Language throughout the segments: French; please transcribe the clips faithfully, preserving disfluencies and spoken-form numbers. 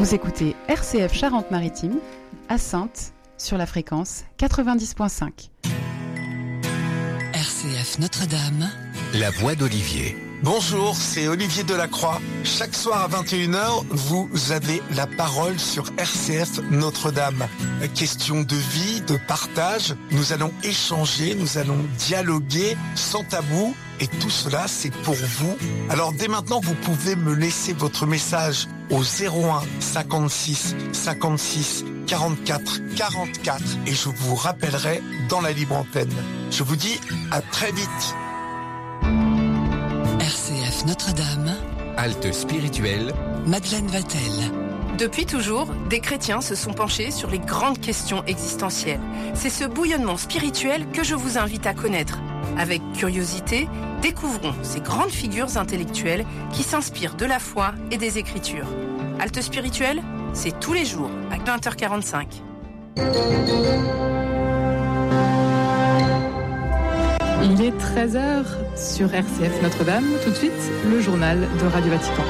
Vous écoutez R C F Charente-Maritime, à Saintes, sur la fréquence quatre-vingt-dix virgule cinq. R C F Notre-Dame, la voix d'Olivier. Bonjour, c'est Olivier Delacroix. Chaque soir à vingt et une heures, vous avez la parole sur R C F Notre-Dame. Question de vie, de partage, nous allons échanger, nous allons dialoguer sans tabou. Et tout cela, c'est pour vous. Alors dès maintenant, vous pouvez me laisser votre message au zéro un cinquante-six cinquante-six quarante-quatre quarante-quatre et je vous rappellerai dans la libre antenne. Je vous dis à très vite. R C F Notre-Dame, halte spirituelle, Madeleine Vatel. Depuis toujours, des chrétiens se sont penchés sur les grandes questions existentielles. C'est ce bouillonnement spirituel que je vous invite à connaître. Avec curiosité, découvrons ces grandes figures intellectuelles qui s'inspirent de la foi et des Écritures. Halte spirituelle, c'est tous les jours à vingt heures quarante-cinq. Il est treize heures sur R C F Notre-Dame. Tout de suite, le journal de Radio Vatican.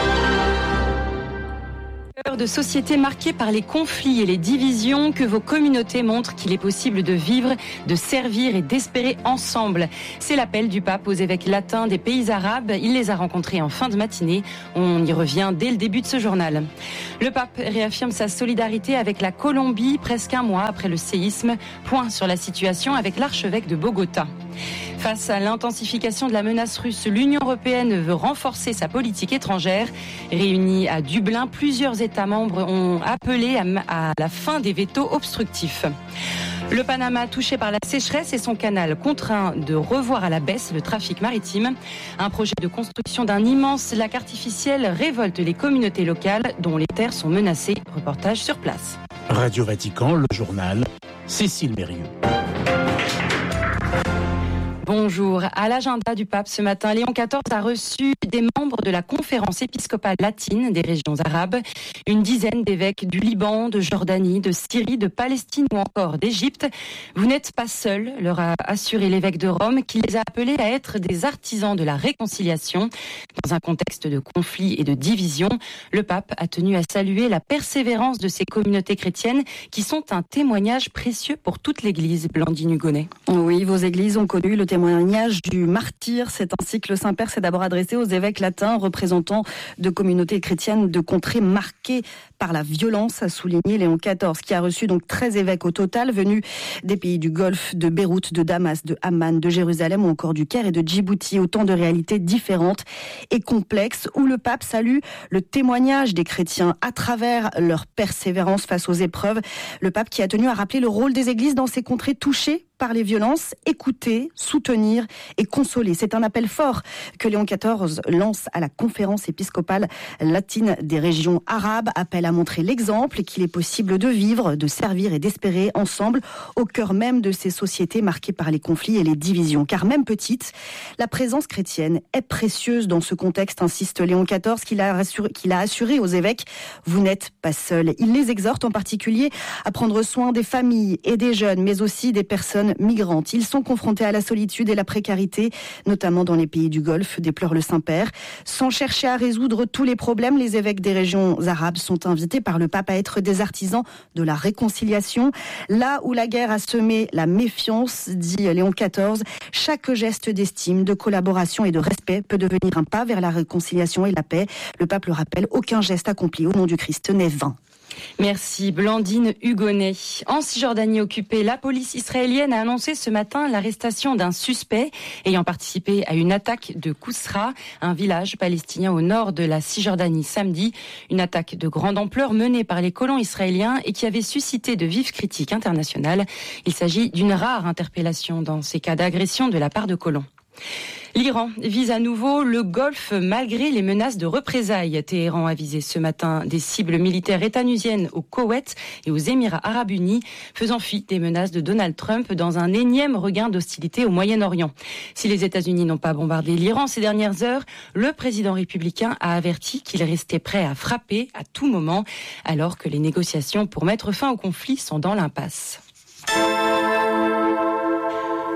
De sociétés marquées par les conflits et les divisions, que vos communautés montrent qu'il est possible de vivre, de servir et d'espérer ensemble. C'est l'appel du pape aux évêques latins des pays arabes. Il les a rencontrés en fin de matinée. On y revient dès le début de ce journal. Le pape réaffirme sa solidarité avec la Colombie presque un mois après le séisme. Point sur la situation avec l'archevêque de Bogota. Face à l'intensification de la menace russe, l'Union européenne veut renforcer sa politique étrangère. Réunis à Dublin, plusieurs États membres ont appelé à la fin des vétos obstructifs. Le Panama, touché par la sécheresse et son canal contraint de revoir à la baisse le trafic maritime. Un projet de construction d'un immense lac artificiel révolte les communautés locales dont les terres sont menacées. Reportage sur place. Radio Vatican, le journal, Cécile Mérieux. Bonjour. À l'agenda du pape ce matin, Léon quatorze a reçu des membres de la conférence épiscopale latine des régions arabes, une dizaine d'évêques du Liban, de Jordanie, de Syrie, de Palestine ou encore d'Égypte. Vous n'êtes pas seuls, leur a assuré l'évêque de Rome, qui les a appelés à être des artisans de la réconciliation. Dans un contexte de conflit et de division, le pape a tenu à saluer la persévérance de ces communautés chrétiennes qui sont un témoignage précieux pour toute l'Église. Blandine Hugonnet. Oui, vos églises ont connu le témoignage du martyr. C'est ainsi que le Saint-Père s'est d'abord adressé aux évêques latins, représentants de communautés chrétiennes de contrées marquées par la violence, a souligné Léon quatorze, qui a reçu donc treize évêques au total, venus des pays du Golfe, de Beyrouth, de Damas, de Amman, de Jérusalem ou encore du Caire et de Djibouti. Autant de réalités différentes et complexes où le pape salue le témoignage des chrétiens à travers leur persévérance face aux épreuves. Le pape qui a tenu à rappeler le rôle des églises dans ces contrées touchées par les violences, écouter, soutenir et consoler. C'est un appel fort que Léon quatorze lance à la conférence épiscopale latine des régions arabes. Appel à montrer l'exemple et qu'il est possible de vivre, de servir et d'espérer ensemble au cœur même de ces sociétés marquées par les conflits et les divisions. Car même petite, la présence chrétienne est précieuse dans ce contexte, insiste Léon quatorze, qu'il a assuré, qu'il a assuré aux évêques. Vous n'êtes pas seuls. Il les exhorte en particulier à prendre soin des familles et des jeunes, mais aussi des personnes migrantes. Ils sont confrontés à la solitude et la précarité, notamment dans les pays du Golfe, déplore le Saint-Père. Sans chercher à résoudre tous les problèmes, les évêques des régions arabes sont invités par le pape à être des artisans de la réconciliation. Là où la guerre a semé la méfiance, dit Léon quatorze, chaque geste d'estime, de collaboration et de respect peut devenir un pas vers la réconciliation et la paix. Le pape le rappelle, aucun geste accompli au nom du Christ n'est vain. Merci Blandine Hugonnet. En Cisjordanie occupée, la police israélienne a annoncé ce matin l'arrestation d'un suspect ayant participé à une attaque de Kousra, un village palestinien au nord de la Cisjordanie samedi. Une attaque de grande ampleur menée par les colons israéliens et qui avait suscité de vives critiques internationales. Il s'agit d'une rare interpellation dans ces cas d'agression de la part de colons. L'Iran vise à nouveau le Golfe malgré les menaces de représailles. Téhéran a visé ce matin des cibles militaires étanusiennes au Koweït et aux Émirats arabes unis, faisant fi des menaces de Donald Trump dans un énième regain d'hostilité au Moyen-Orient. Si les États-Unis n'ont pas bombardé l'Iran ces dernières heures, le président républicain a averti qu'il restait prêt à frapper à tout moment, alors que les négociations pour mettre fin au conflit sont dans l'impasse.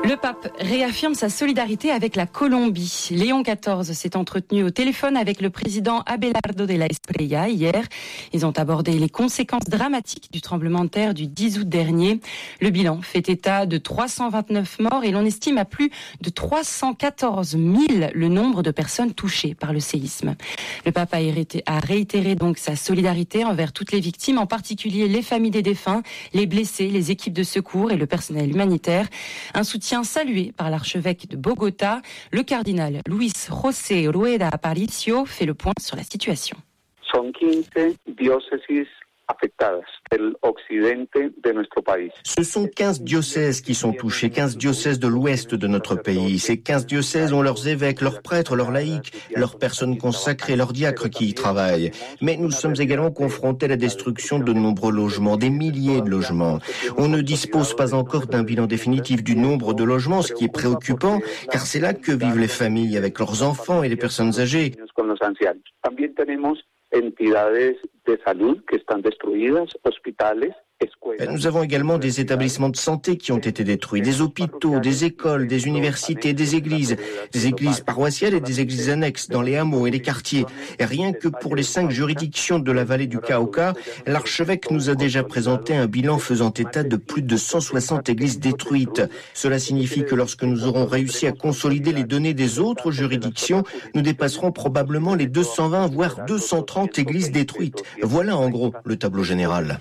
Le pape réaffirme sa solidarité avec la Colombie. Léon quatorze s'est entretenu au téléphone avec le président Abelardo de la Espriella hier. Ils ont abordé les conséquences dramatiques du tremblement de terre du dix août dernier. Le bilan fait état de trois cent vingt-neuf morts et l'on estime à plus de trois cent quatorze mille le nombre de personnes touchées par le séisme. Le pape a, hérité, a réitéré donc sa solidarité envers toutes les victimes, en particulier les familles des défunts, les blessés, les équipes de secours et le personnel humanitaire. Un soutien salué par l'archevêque de Bogota, le cardinal Luis José Rueda Aparicio fait le point sur la situation. Son quinze diócesis afectadas del occidente de nuestro país. Ce sont quinze diocèses qui sont touchés, quinze diocèses de l'ouest de notre pays. Ces quinze diocèses ont leurs évêques, leurs prêtres, leurs laïcs, leurs personnes consacrées, leurs diacres qui y travaillent. Mais nous sommes également confrontés à la destruction de nombreux logements, des milliers de logements. On ne dispose pas encore d'un bilan définitif du nombre de logements, ce qui est préoccupant, car c'est là que vivent les familles avec leurs enfants et les personnes âgées. Entidades de salud que están destruidas, hospitales. Nous avons également des établissements de santé qui ont été détruits, des hôpitaux, des écoles, des universités, des églises, des églises paroissiales et des églises annexes dans les hameaux et les quartiers. Et rien que pour les cinq juridictions de la vallée du Cauca, l'archevêque nous a déjà présenté un bilan faisant état de plus de cent soixante églises détruites. Cela signifie que lorsque nous aurons réussi à consolider les données des autres juridictions, nous dépasserons probablement les deux cent vingt voire deux cent trente églises détruites. Voilà en gros le tableau général.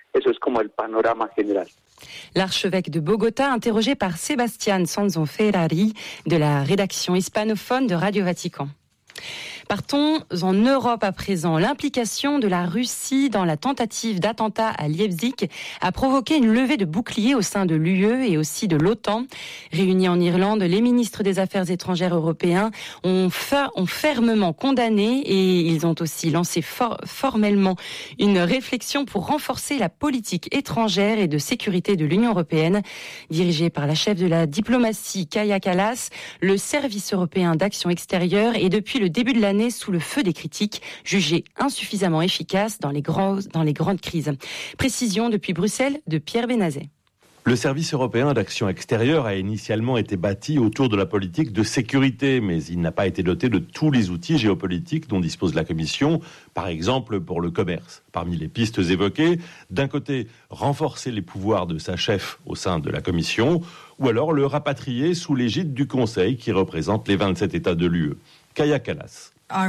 L'archevêque de Bogota, interrogé par Sebastián Sanzo Ferrari de la rédaction hispanophone de Radio Vatican. Partons en Europe à présent. L'implication de la Russie dans la tentative d'attentat à Leipzig a provoqué une levée de boucliers au sein de l'U E et aussi de l'OTAN. Réunis en Irlande, les ministres des Affaires étrangères européens ont, fer- ont fermement condamné et ils ont aussi lancé for- formellement une réflexion pour renforcer la politique étrangère et de sécurité de l'Union européenne. Dirigée par la chef de la diplomatie, Kaja Kallas, le service européen d'action extérieure est depuis le début de l'année sous le feu des critiques, jugé insuffisamment efficace dans les, grands, dans les grandes crises. Précision depuis Bruxelles de Pierre Benazet. Le service européen d'action extérieure a initialement été bâti autour de la politique de sécurité, mais il n'a pas été doté de tous les outils géopolitiques dont dispose la Commission, par exemple pour le commerce. Parmi les pistes évoquées, d'un côté, renforcer les pouvoirs de sa chef au sein de la Commission, ou alors le rapatrier sous l'égide du Conseil qui représente les vingt-sept États de l'U E. Kaja Kallas.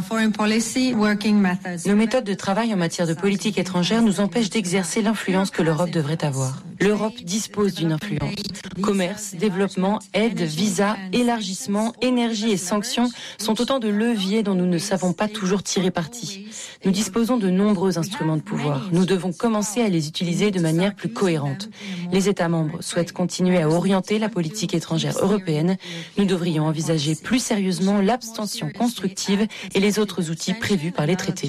Nos méthodes de travail en matière de politique étrangère nous empêchent d'exercer l'influence que l'Europe devrait avoir. L'Europe dispose d'une influence. Commerce, développement, aide, visa, élargissement, énergie et sanctions sont autant de leviers dont nous ne savons pas toujours tirer parti. Nous disposons de nombreux instruments de pouvoir. Nous devons commencer à les utiliser de manière plus cohérente. Les États membres souhaitent continuer à orienter la politique étrangère européenne. Nous devrions envisager plus sérieusement l'abstention constructive et les autres outils prévus par les traités.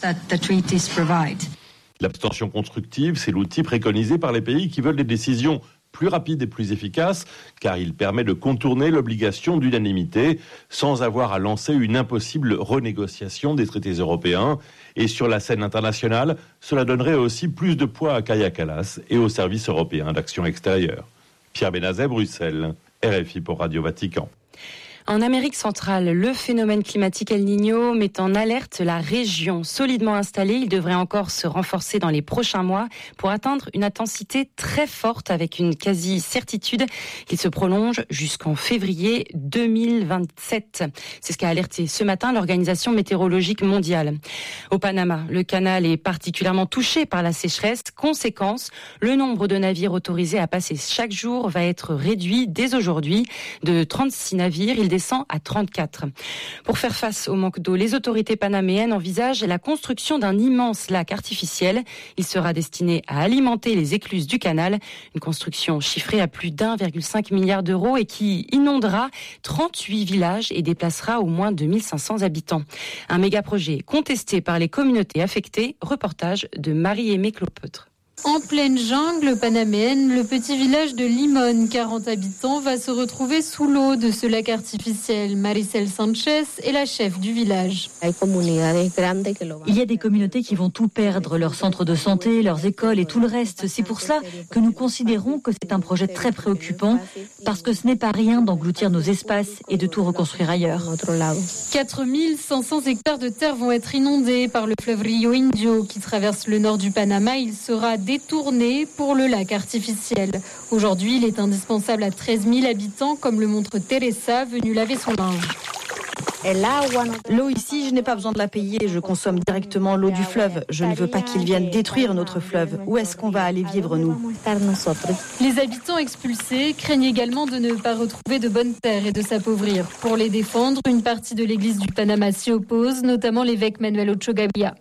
L'abstention constructive, c'est l'outil préconisé par les pays qui veulent des décisions plus rapides et plus efficaces, car il permet de contourner l'obligation d'unanimité sans avoir à lancer une impossible renégociation des traités européens. Et sur la scène internationale, cela donnerait aussi plus de poids à Kaja Kallas et au service européen d'action extérieure. Pierre Benazet, Bruxelles, R F I pour Radio Vatican. En Amérique centrale, le phénomène climatique El Niño met en alerte la région. Solidement installée, il devrait encore se renforcer dans les prochains mois pour atteindre une intensité très forte avec une quasi-certitude qu'il se prolonge jusqu'en février deux mille vingt-sept. C'est ce qu'a alerté ce matin l'Organisation météorologique mondiale. Au Panama, le canal est particulièrement touché par la sécheresse. Conséquence, le nombre de navires autorisés à passer chaque jour va être réduit dès aujourd'hui de trente-six navires. Il descend à trente-quatre. Pour faire face au manque d'eau, les autorités panaméennes envisagent la construction d'un immense lac artificiel. Il sera destiné à alimenter les écluses du canal. Une construction chiffrée à plus d'un virgule cinq milliard d'euros et qui inondera trente-huit villages et déplacera au moins deux mille cinq cents habitants. Un méga projet contesté par les communautés affectées. Reportage de Marie-Aimée Clopeutre. En pleine jungle panaméenne, le petit village de Limón, quarante habitants, va se retrouver sous l'eau de ce lac artificiel. Maricel Sanchez est la chef du village. Il y a des communautés qui vont tout perdre, leurs centres de santé, leurs écoles et tout le reste. C'est pour cela que nous considérons que c'est un projet très préoccupant, parce que ce n'est pas rien d'engloutir nos espaces et de tout reconstruire ailleurs. quatre mille cinq cents hectares de terre vont être inondés par le fleuve Rio Indio qui traverse le nord du Panama. Il sera détourné pour le lac artificiel. Aujourd'hui, il est indispensable à treize mille habitants, comme le montre Teresa, venue laver son linge. L'eau ici, je n'ai pas besoin de la payer, je consomme directement l'eau du fleuve. Je ne veux pas qu'ils viennent détruire notre fleuve. Où est-ce qu'on va aller vivre, nous ? Les habitants expulsés craignent également de ne pas retrouver de bonnes terres et de s'appauvrir. Pour les défendre, une partie de l'église du Panama s'y oppose, notamment l'évêque Manuel Ochogavia.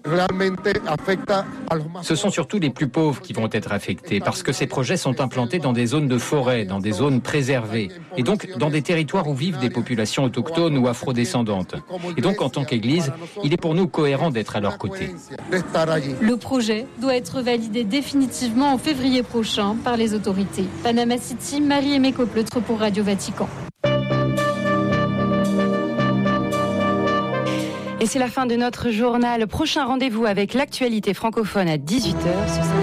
Ce sont surtout les plus pauvres qui vont être affectés, parce que ces projets sont implantés dans des zones de forêt, dans des zones préservées, et donc dans des territoires où vivent des populations autochtones ou afrodescendantes. Et donc, en tant qu'Église, il est pour nous cohérent d'être à leur côté. Le projet doit être validé définitivement en février prochain par les autorités. Panama City, Marie-Aimée Copleutre pour Radio Vatican. Et c'est la fin de notre journal. Prochain rendez-vous avec l'actualité francophone à dix-huit heures. Ce sera...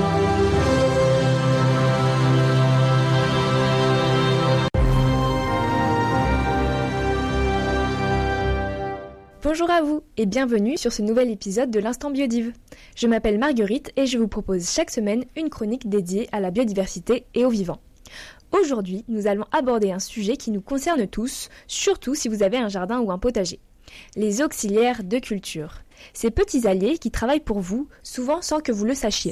Bonjour à vous et bienvenue sur ce nouvel épisode de l'Instant Biodive. Je m'appelle Marguerite et je vous propose chaque semaine une chronique dédiée à la biodiversité et aux vivants. Aujourd'hui, nous allons aborder un sujet qui nous concerne tous, surtout si vous avez un jardin ou un potager. Les auxiliaires de culture. Ces petits alliés qui travaillent pour vous, souvent sans que vous le sachiez.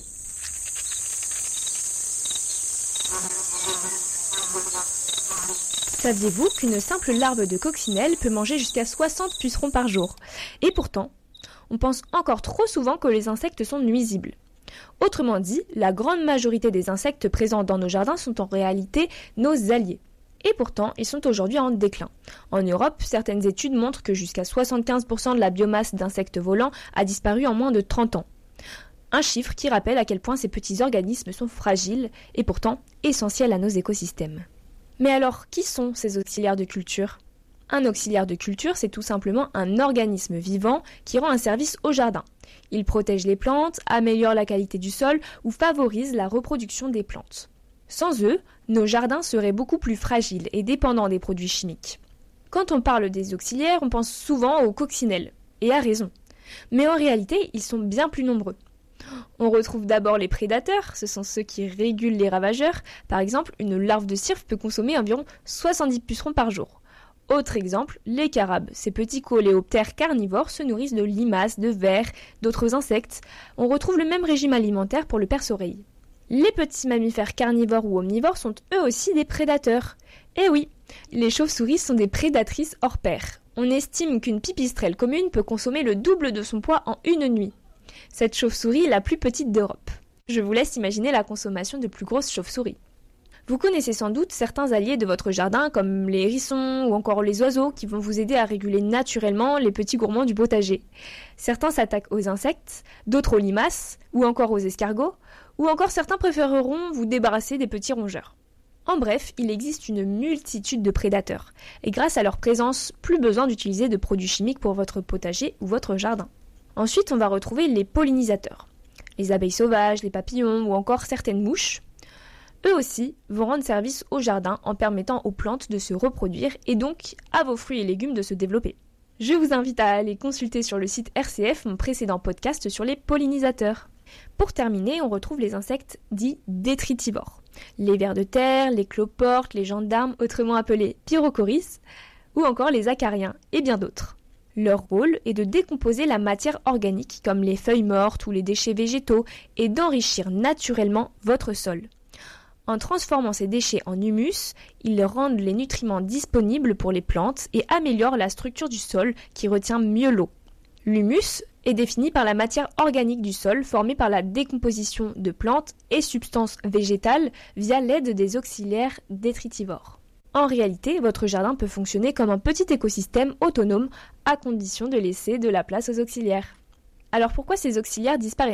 Saviez-vous qu'une simple larve de coccinelle peut manger jusqu'à soixante pucerons par jour ? Et pourtant, on pense encore trop souvent que les insectes sont nuisibles. Autrement dit, la grande majorité des insectes présents dans nos jardins sont en réalité nos alliés. Et pourtant, ils sont aujourd'hui en déclin. En Europe, certaines études montrent que jusqu'à soixante-quinze pour cent de la biomasse d'insectes volants a disparu en moins de trente ans. Un chiffre qui rappelle à quel point ces petits organismes sont fragiles et pourtant essentiels à nos écosystèmes. Mais alors, qui sont ces auxiliaires de culture ? Un auxiliaire de culture, c'est tout simplement un organisme vivant qui rend un service au jardin. Il protège les plantes, améliore la qualité du sol ou favorise la reproduction des plantes. Sans eux, nos jardins seraient beaucoup plus fragiles et dépendants des produits chimiques. Quand on parle des auxiliaires, on pense souvent aux coccinelles, et à raison. Mais en réalité, ils sont bien plus nombreux. On retrouve d'abord les prédateurs, ce sont ceux qui régulent les ravageurs. Par exemple, une larve de cirque peut consommer environ soixante-dix pucerons par jour. Autre exemple, les carabes. Ces petits coléoptères carnivores se nourrissent de limaces, de vers, d'autres insectes. On retrouve le même régime alimentaire pour le perce-oreille. Les petits mammifères carnivores ou omnivores sont eux aussi des prédateurs. Eh oui, les chauves-souris sont des prédatrices hors pair. On estime qu'une pipistrelle commune peut consommer le double de son poids en une nuit. Cette chauve-souris est la plus petite d'Europe. Je vous laisse imaginer la consommation de plus grosses chauves-souris. Vous connaissez sans doute certains alliés de votre jardin comme les hérissons ou encore les oiseaux qui vont vous aider à réguler naturellement les petits gourmands du potager. Certains s'attaquent aux insectes, d'autres aux limaces ou encore aux escargots, ou encore certains préféreront vous débarrasser des petits rongeurs. En bref, il existe une multitude de prédateurs et grâce à leur présence, plus besoin d'utiliser de produits chimiques pour votre potager ou votre jardin. Ensuite, on va retrouver les pollinisateurs. Les abeilles sauvages, les papillons ou encore certaines mouches. Eux aussi vont rendre service au jardin en permettant aux plantes de se reproduire et donc à vos fruits et légumes de se développer. Je vous invite à aller consulter sur le site R C F mon précédent podcast sur les pollinisateurs. Pour terminer, on retrouve les insectes dits détritivores. Les vers de terre, les cloportes, les gendarmes, autrement appelés pyrochoris, ou encore les acariens et bien d'autres. Leur rôle est de décomposer la matière organique comme les feuilles mortes ou les déchets végétaux et d'enrichir naturellement votre sol. En transformant ces déchets en humus, ils rendent les nutriments disponibles pour les plantes et améliorent la structure du sol qui retient mieux l'eau. L'humus est défini par la matière organique du sol formée par la décomposition de plantes et substances végétales via l'aide des auxiliaires détritivores. En réalité, votre jardin peut fonctionner comme un petit écosystème autonome à condition de laisser de la place aux auxiliaires. Alors pourquoi ces auxiliaires disparaissent-ils ?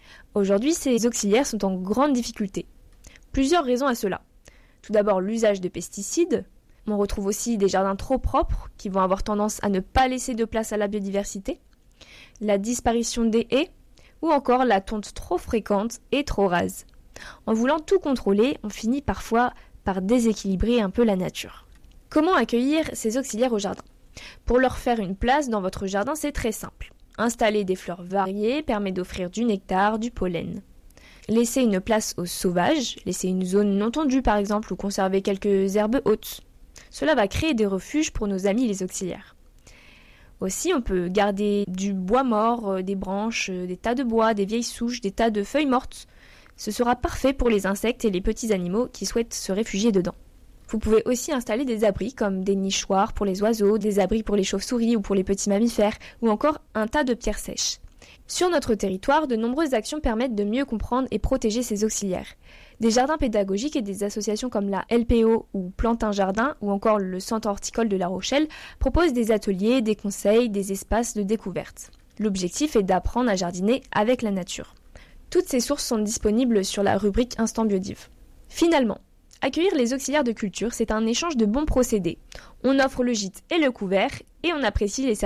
Aujourd'hui, ces auxiliaires sont en grande difficulté. Plusieurs raisons à cela. Tout d'abord, l'usage de pesticides. On retrouve aussi des jardins trop propres qui vont avoir tendance à ne pas laisser de place à la biodiversité, la disparition des haies ou encore la tonte trop fréquente et trop rase. En voulant tout contrôler, on finit parfois par déséquilibrer un peu la nature. Comment accueillir ces auxiliaires au jardin ? Pour leur faire une place dans votre jardin, c'est très simple. Installer des fleurs variées permet d'offrir du nectar, du pollen. Laisser une place aux sauvages, laisser une zone non tondue par exemple ou conserver quelques herbes hautes. Cela va créer des refuges pour nos amis les auxiliaires. Aussi, on peut garder du bois mort, des branches, des tas de bois, des vieilles souches, des tas de feuilles mortes. Ce sera parfait pour les insectes et les petits animaux qui souhaitent se réfugier dedans. Vous pouvez aussi installer des abris comme des nichoirs pour les oiseaux, des abris pour les chauves-souris ou pour les petits mammifères, ou encore un tas de pierres sèches. Sur notre territoire, de nombreuses actions permettent de mieux comprendre et protéger ces auxiliaires. Des jardins pédagogiques et des associations comme la L P O ou Plante un jardin ou encore le Centre horticole de La Rochelle proposent des ateliers, des conseils, des espaces de découverte. L'objectif est d'apprendre à jardiner avec la nature. Toutes ces sources sont disponibles sur la rubrique Instant Biodiv. Finalement, accueillir les auxiliaires de culture, c'est un échange de bons procédés. On offre le gîte et le couvert et on apprécie les services